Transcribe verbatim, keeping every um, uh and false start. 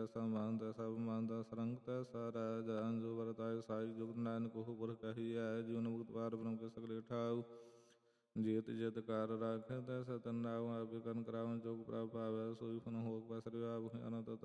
ਤੈਸਾ ਮਨ ਤੈਸਾ ਮਨ ਦਸ ਰੰਗ ਤੈਸਾ ਰਹਿ ਜਾਨ ਜੋ ਵਰਤਾਏ ਸਾਈ ਜੁਗਤ ਨਾਨਕ ਕਹੂ ਪੁਰ ਕਹੀਐ ਜੀਵਨ ਮੁਕਤ ਪਾਰ ਬ੍ਰਹਮ ਕੇ ਸਗਲੇ ਠਾਉ ਜੀਤ ਜਿਤ ਕਰ ਰਾਖੈ ਤੈਸਾ ਤਨ ਨਾਉ ਆਪੇ ਕਰਨ ਕਰਾਵਨ ਜੋਗ ਪ੍ਰਭ ਪਾਵੈ ਸੋਈ ਫਨ ਹੋਕ ਬਸਰਿ ਆਪ ਅਨੰਤ